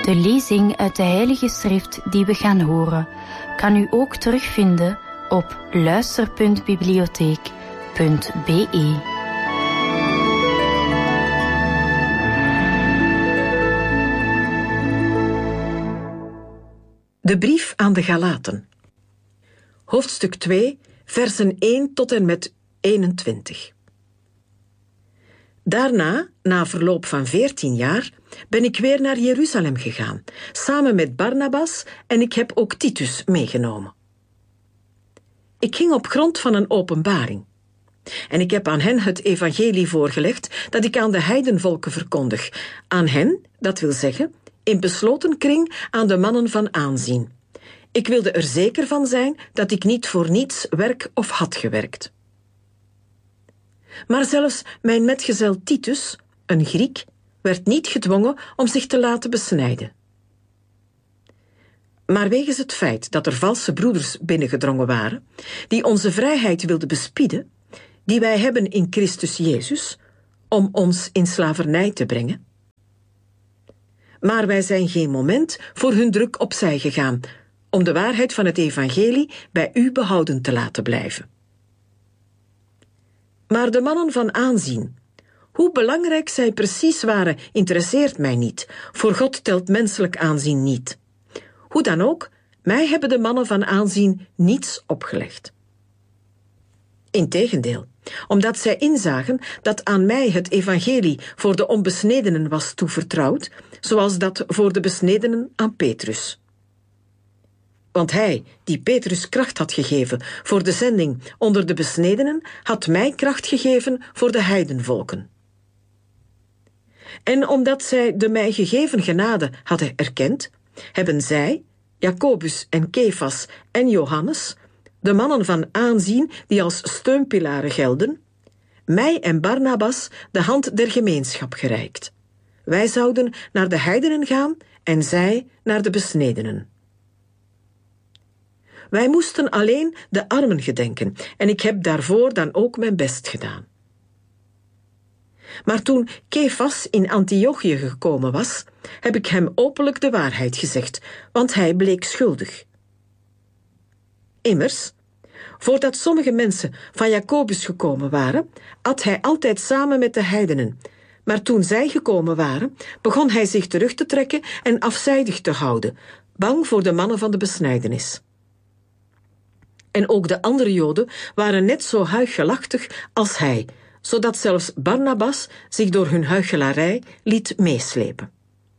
De lezing uit de Heilige Schrift die we gaan horen, kan u ook terugvinden op luister.bibliotheek.be. De brief aan de Galaten. Hoofdstuk 2, versen 1 tot en met 21. Daarna, na verloop van 14 jaar, ben ik weer naar Jeruzalem gegaan, samen met Barnabas, en ik heb ook Titus meegenomen. Ik ging op grond van een openbaring. En ik heb aan hen het evangelie voorgelegd dat ik aan de heidenvolken verkondig. Aan hen, dat wil zeggen, in besloten kring aan de mannen van aanzien. Ik wilde er zeker van zijn dat ik niet voor niets werk of had gewerkt. Maar zelfs mijn metgezel Titus, een Griek, werd niet gedwongen om zich te laten besnijden. Maar wegens het feit dat er valse broeders binnengedrongen waren, die onze vrijheid wilden bespieden, die wij hebben in Christus Jezus, om ons in slavernij te brengen. Maar wij zijn geen moment voor hun druk opzij gegaan, om de waarheid van het evangelie bij u behouden te laten blijven. Maar de mannen van aanzien, hoe belangrijk zij precies waren, interesseert mij niet. Voor God telt menselijk aanzien niet. Hoe dan ook, mij hebben de mannen van aanzien niets opgelegd. Integendeel, omdat zij inzagen dat aan mij het evangelie voor de onbesnedenen was toevertrouwd, zoals dat voor de besnedenen aan Petrus. Want hij, die Petrus kracht had gegeven voor de zending onder de besnedenen, had mij kracht gegeven voor de heidenvolken. En omdat zij de mij gegeven genade hadden erkend, hebben zij, Jacobus en Kefas en Johannes, de mannen van aanzien die als steunpilaren gelden, mij en Barnabas de hand der gemeenschap gereikt. Wij zouden naar de heidenen gaan en zij naar de besnedenen. Wij moesten alleen de armen gedenken en ik heb daarvoor dan ook mijn best gedaan. Maar toen Kefas in Antiochië gekomen was, heb ik hem openlijk de waarheid gezegd, want hij bleek schuldig. Immers, voordat sommige mensen van Jacobus gekomen waren, at hij altijd samen met de heidenen. Maar toen zij gekomen waren, begon hij zich terug te trekken en afzijdig te houden, bang voor de mannen van de besnijdenis. En ook de andere Joden waren net zo huichelachtig als hij, zodat zelfs Barnabas zich door hun huichelarij liet meeslepen.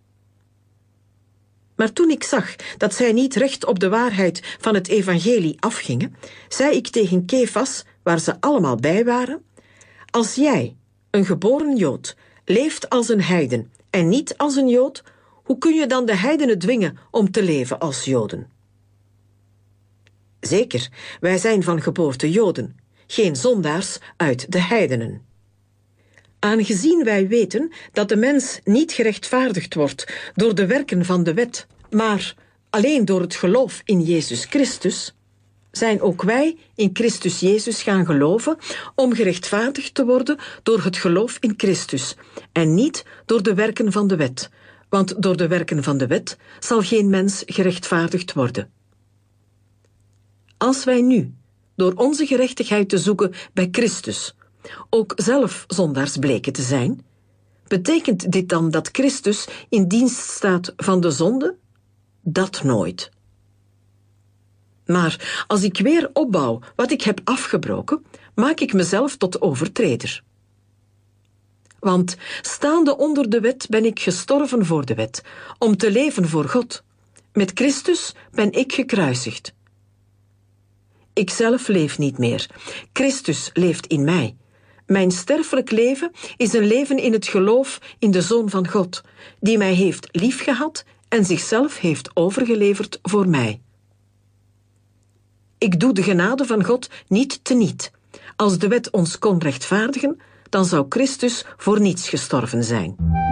Maar toen ik zag dat zij niet recht op de waarheid van het evangelie afgingen, zei ik tegen Kefas, waar ze allemaal bij waren: als jij, een geboren Jood, leeft als een heiden en niet als een Jood, hoe kun je dan de heidenen dwingen om te leven als Joden? Zeker, wij zijn van geboorte Joden, geen zondaars uit de heidenen. Aangezien wij weten dat de mens niet gerechtvaardigd wordt door de werken van de wet, maar alleen door het geloof in Jezus Christus, zijn ook wij in Christus Jezus gaan geloven om gerechtvaardigd te worden door het geloof in Christus en niet door de werken van de wet, want door de werken van de wet zal geen mens gerechtvaardigd worden. Als wij nu, door onze gerechtigheid te zoeken bij Christus, ook zelf zondaars bleken te zijn, betekent dit dan dat Christus in dienst staat van de zonde? Dat nooit. Maar als ik weer opbouw wat ik heb afgebroken, maak ik mezelf tot overtreder. Want staande onder de wet ben ik gestorven voor de wet, om te leven voor God. Met Christus ben ik gekruisigd. Ikzelf leef niet meer. Christus leeft in mij. Mijn sterfelijk leven is een leven in het geloof in de Zoon van God, die mij heeft liefgehad en zichzelf heeft overgeleverd voor mij. Ik doe de genade van God niet teniet. Als de wet ons kon rechtvaardigen, dan zou Christus voor niets gestorven zijn.